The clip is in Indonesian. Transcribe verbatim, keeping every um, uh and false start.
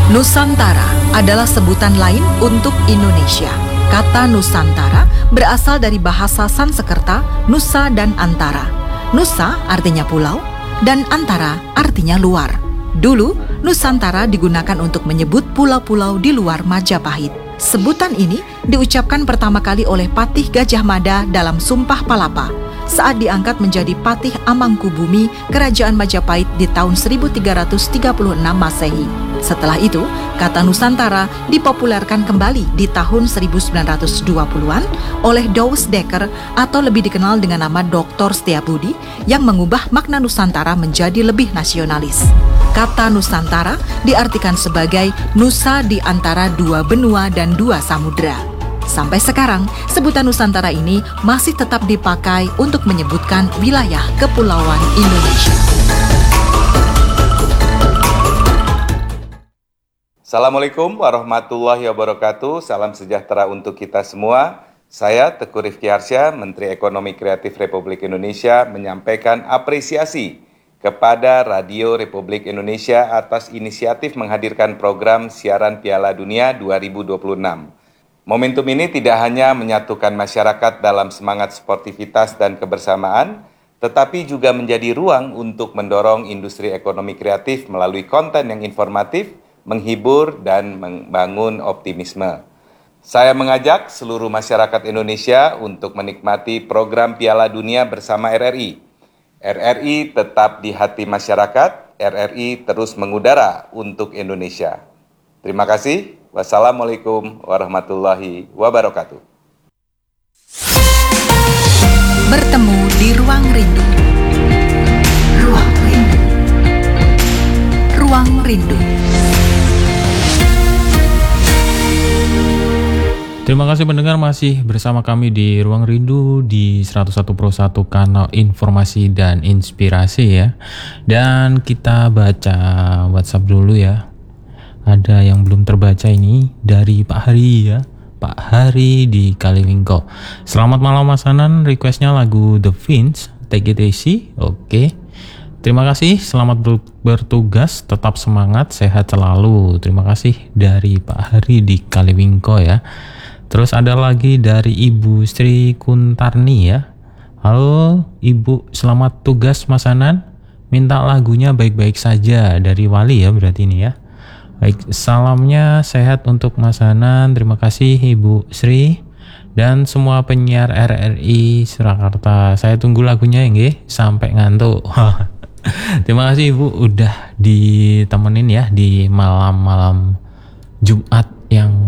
Nusantara adalah sebutan lain untuk Indonesia. Kata Nusantara berasal dari bahasa Sanskerta Nusa dan Antara. Nusa artinya pulau dan Antara artinya luar. Dulu, Nusantara digunakan untuk menyebut pulau-pulau di luar Majapahit. Sebutan ini diucapkan pertama kali oleh Patih Gajah Mada dalam Sumpah Palapa saat diangkat menjadi Patih Amangkubumi Kerajaan Majapahit di tahun seribu tiga ratus tiga puluh enam Masehi. Setelah itu, kata Nusantara dipopulerkan kembali di tahun seribu sembilan ratus dua puluhan oleh Douwe Dekker atau lebih dikenal dengan nama doktor Setiabudi yang mengubah makna Nusantara menjadi lebih nasionalis. Kata Nusantara diartikan sebagai Nusa di antara dua benua dan dua samudra. Sampai sekarang, sebutan Nusantara ini masih tetap dipakai untuk menyebutkan wilayah kepulauan Indonesia. Assalamualaikum warahmatullahi wabarakatuh. Salam sejahtera untuk kita semua. Saya Teguh Rifki Harsya, Menteri Ekonomi Kreatif Republik Indonesia, menyampaikan apresiasi kepada Radio Republik Indonesia atas inisiatif menghadirkan program siaran Piala Dunia dua ribu dua puluh enam. Momentum ini tidak hanya menyatukan masyarakat dalam semangat sportivitas dan kebersamaan, tetapi juga menjadi ruang untuk mendorong industri ekonomi kreatif melalui konten yang informatif, menghibur, dan membangun optimisme. Saya mengajak seluruh masyarakat Indonesia untuk menikmati program Piala Dunia bersama R R I. R R I tetap di hati masyarakat, R R I terus mengudara untuk Indonesia. Terima kasih. Wassalamualaikum warahmatullahi wabarakatuh. Bertemu di Ruang Rindu. Ruang Rindu. Ruang Rindu. Terima kasih pendengar masih bersama kami di Ruang Rindu di seratus satu koma satu kanal informasi dan inspirasi ya. Dan kita baca WhatsApp dulu ya. Ada yang belum terbaca ini dari Pak Hari ya. Pak Hari di Kaliwingko. Selamat malam Mas Hanan, requestnya lagu The Fins, Take It Easy. Oke. Terima kasih, selamat bertugas, tetap semangat, sehat selalu. Terima kasih dari Pak Hari di Kaliwingko ya. Terus ada lagi dari Ibu Sri Kuntarni ya. Halo Ibu, selamat tugas Mas Hanan. Minta lagunya baik-baik saja dari Wali ya berarti ini ya. Baik, salamnya sehat untuk Mas Hanan. Terima kasih Ibu Sri dan semua penyiar R R I Surakarta. Saya tunggu lagunya ya nggih sampai ngantuk. Terima kasih Ibu udah ditemenin ya di malam-malam Jumat yang